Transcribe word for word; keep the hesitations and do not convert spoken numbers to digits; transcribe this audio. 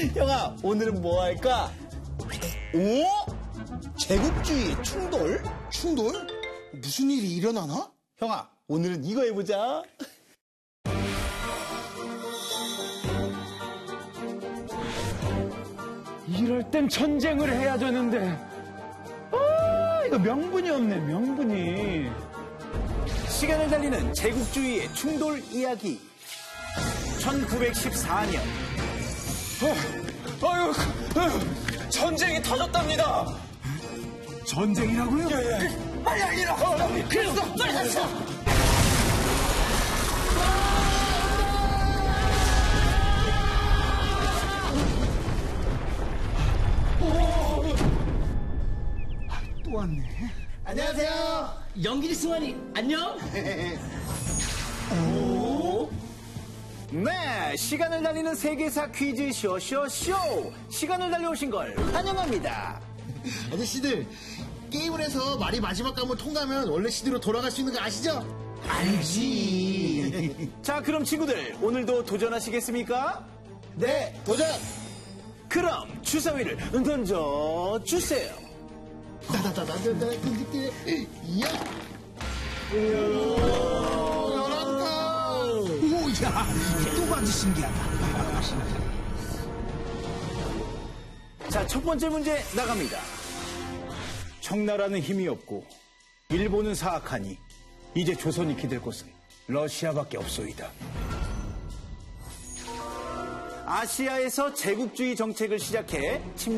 형아, 오늘은 뭐 할까? 오? 제국주의 충돌? 충돌? 무슨 일이 일어나나? 형아, 오늘은 이거 해보자. 이럴 땐 전쟁을 해야 되는데. 아, 이거 명분이 없네, 명분이. 시간을 달리는 제국주의의 충돌 이야기. 천구백십사 년. 어, 아유, 아유, 전쟁이 터졌답니다. 전쟁이라고요? 예, 예. 빨리 알리라. 어, 그랬어, 빨리 갔어. 또 왔네. 안녕하세요. 연길이 승환이 안녕? 네, 시간을 달리는 세계사 퀴즈 쇼쇼쇼. 시간을 달려오신 걸 환영합니다. 아저씨들, 게임을 해서 말이 마지막 관문 통과하면 원래 시대로 돌아갈 수 있는 거 아시죠? 알지. 자, 그럼 친구들, 오늘도 도전하시겠습니까? 네, 도전! 그럼 주사위를 던져주세요. 다다다다다다, 이야! 열한다! 오야, 또 아주 신기하다. 자, 첫 번째 문제 나갑니다. 청나라는 힘이 없고 일본은 사악하니 이제 조선이 기댈 곳은 러시아밖에 없소이다. 아시아에서 제국주의 정책을 시작해 침